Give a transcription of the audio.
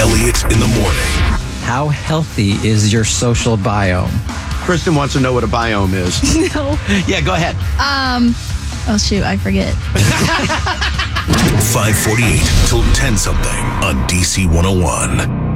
Elliott in the morning. How healthy is your social biome? Kristen wants to know what a biome is. No. Yeah, go ahead. Oh, shoot, I forget. 548 till 10 something on DC 101.